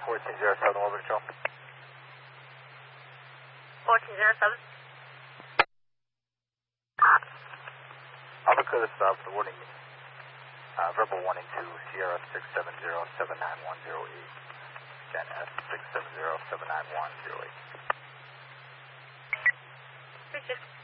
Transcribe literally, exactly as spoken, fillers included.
fourteen zero seven, orbit control. fourteen zero seven. Alpha clear this up for warning. Uh, verbal warning to Sierra six seven zero seven nine one zero eight. Again, S six seven zero seven nine one zero eight. Appreciate it.